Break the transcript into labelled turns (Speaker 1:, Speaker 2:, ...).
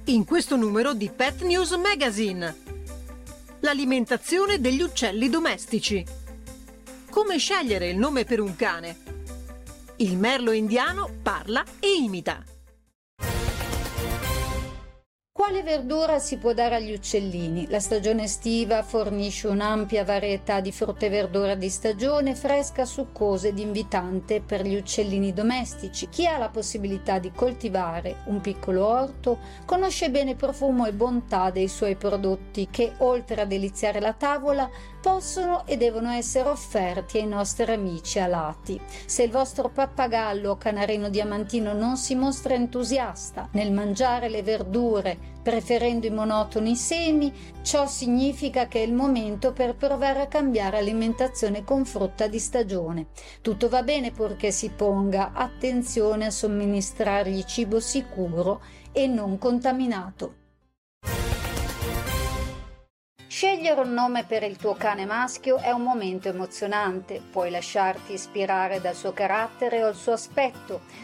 Speaker 1: In questo numero di Pet News Magazine. L'alimentazione degli uccelli domestici. Come scegliere il nome per un cane? Il merlo indiano parla e imita.
Speaker 2: Quale verdura si può dare agli uccellini? La stagione estiva fornisce un'ampia varietà di frutta e verdura di stagione, fresca, succosa ed invitante per gli uccellini domestici. Chi ha la possibilità di coltivare un piccolo orto conosce bene il profumo e bontà dei suoi prodotti che, oltre a deliziare la tavola, possono e devono essere offerti ai nostri amici alati. Se il vostro pappagallo o canarino diamantino non si mostra entusiasta nel mangiare le verdure, preferendo i monotoni semi, ciò significa che è il momento per provare a cambiare alimentazione con frutta di stagione. Tutto va bene purché si ponga attenzione a somministrargli cibo sicuro e non contaminato. Scegliere un nome per il tuo cane maschio è un momento emozionante, puoi lasciarti ispirare dal suo carattere o il suo aspetto,